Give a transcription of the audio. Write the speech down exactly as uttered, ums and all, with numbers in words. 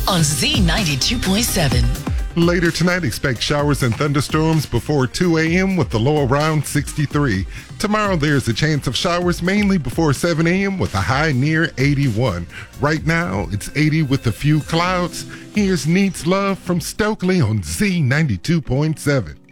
on Z ninety-two point seven. Later tonight, expect showers and thunderstorms before two a.m. with the low around sixty-three. Tomorrow, there's a chance of showers mainly before seven a.m. with a high near eighty-one. Right now, it's eighty with a few clouds. Here's Needs Love from Stokely on Z ninety-two point seven.